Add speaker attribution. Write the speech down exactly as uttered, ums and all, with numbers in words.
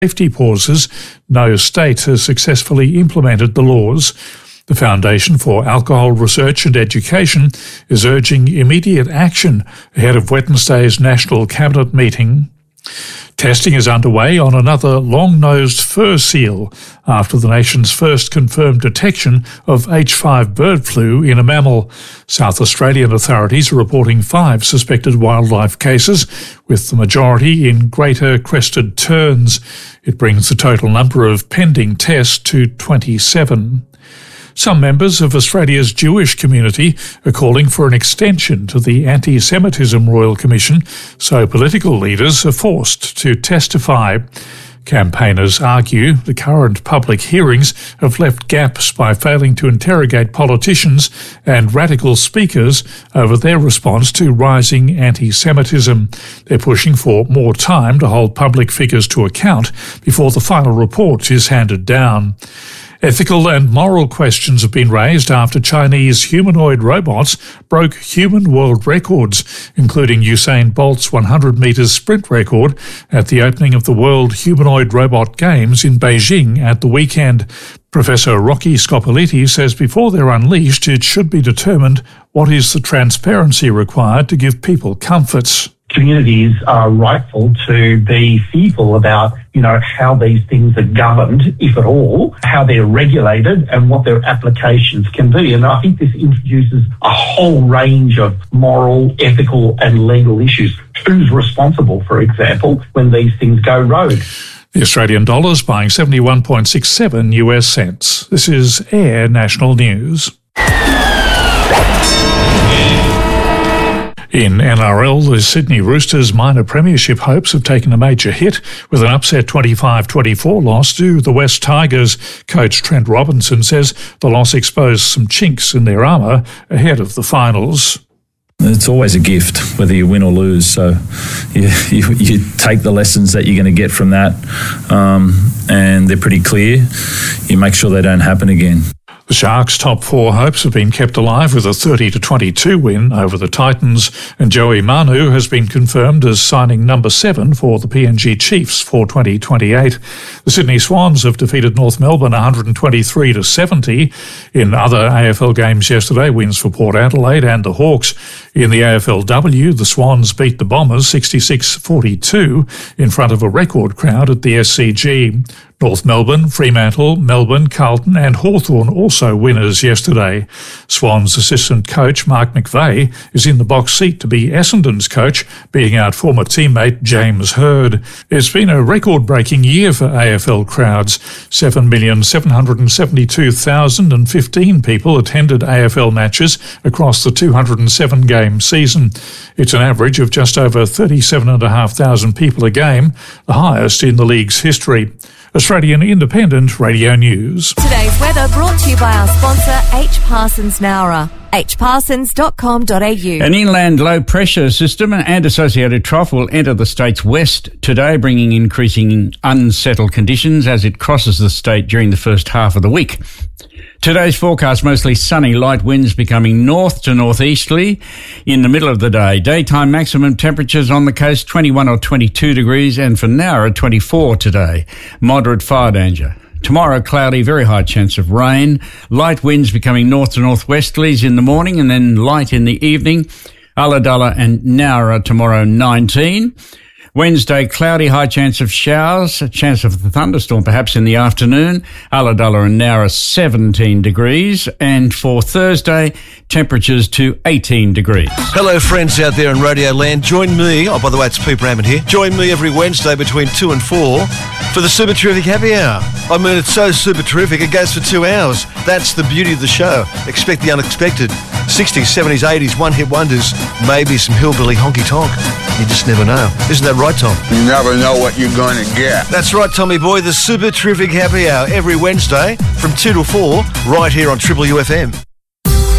Speaker 1: safety pauses, no state has successfully implemented the laws. The Foundation for Alcohol Research and Education is urging immediate action ahead of Wednesday's National Cabinet meeting. Testing is underway on another long-nosed fur seal after the nation's first confirmed detection of H five bird flu in a mammal. South Australian authorities are reporting five suspected wildlife cases, with the majority in greater crested terns. It brings the total number of pending tests to twenty-seven. Some members of Australia's Jewish community are calling for an extension to the Anti-Semitism Royal Commission so political leaders are forced to testify. Campaigners argue the current public hearings have left gaps by failing to interrogate politicians and radical speakers over their response to rising anti-Semitism. They're pushing for more time to hold public figures to account before the final report is handed down. Ethical and moral questions have been raised after Chinese humanoid robots broke human world records, including Usain Bolt's one hundred metres sprint record at the opening of the World Humanoid Robot Games in Beijing at the weekend. Professor Rocky Scopoliti says before they're unleashed, it should be determined what is the transparency required to give people comforts.
Speaker 2: Communities are rightful to be fearful about, you know, how these things are governed, if at all, how they're regulated and what their applications can be. And I think this introduces a whole range of moral, ethical and legal issues. Who's responsible, for example, when these things go rogue?
Speaker 1: The Australian dollar is buying seventy-one point six seven U S cents. This is Air National News. In N R L, the Sydney Roosters' minor premiership hopes have taken a major hit with an upset twenty-five twenty-four loss to the West Tigers. Coach Trent Robinson says the loss exposed some chinks in their armour ahead of the finals.
Speaker 3: It's always a gift, whether you win or lose. So you, you, you take the lessons that you're going to get from that, um, and they're pretty clear. You make sure they don't happen again.
Speaker 1: The Sharks' top four hopes have been kept alive with a thirty to twenty-two win over the Titans, and Joey Manu has been confirmed as signing number seven for the P N G Chiefs for twenty twenty-eight. The Sydney Swans have defeated North Melbourne one hundred twenty-three to seventy. In other A F L games yesterday, wins for Port Adelaide and the Hawks. In the A F L W, the Swans beat the Bombers sixty-six forty-two in front of a record crowd at the S C G. North Melbourne, Fremantle, Melbourne, Carlton and Hawthorn also winners yesterday. Swans assistant coach Mark McVeigh is in the box seat to be Essendon's coach, beating out former teammate James Hird. It's been a record-breaking year for A F L crowds. seven million seven hundred seventy-two thousand fifteen people attended A F L matches across the two hundred seven game season. It's an average of just over thirty-seven thousand five hundred people a game, the highest in the league's history. Australian Independent Radio News.
Speaker 4: Today's weather brought to you by our sponsor H Parsons Nowra. h parsons dot com dot a u.
Speaker 5: An inland low-pressure system and associated trough will enter the state's west today, bringing increasing unsettled conditions as it crosses the state during the first half of the week. Today's forecast, mostly sunny, light winds becoming north to northeasterly in the middle of the day. Daytime maximum temperatures on the coast twenty-one or twenty-two degrees, and for Nowra twenty-four today. Moderate fire danger. Tomorrow, cloudy, very high chance of rain. Light winds becoming north to northwesterlies in the morning and then light in the evening. Ulladulla and Nowra tomorrow nineteen. Wednesday, cloudy, high chance of showers, a chance of a thunderstorm perhaps in the afternoon. Ulladulla and Nowra seventeen degrees. And for Thursday, temperatures to eighteen degrees.
Speaker 6: Hello friends out there in Radio Land. Join me, oh by the way it's Pete Raymond here. Join me every Wednesday between two and four for the Super Terrific Happy Hour. I mean, it's so super terrific, it goes for two hours. That's the beauty of the show. Expect the unexpected. sixties, seventies, eighties, one-hit wonders, maybe some hillbilly honky-tonk. You just never know. Isn't that right, Tom?
Speaker 7: You never know what you're going to get.
Speaker 6: That's right, Tommy boy. The Super Terrific Happy Hour every Wednesday from two to four right here on Triple U F M.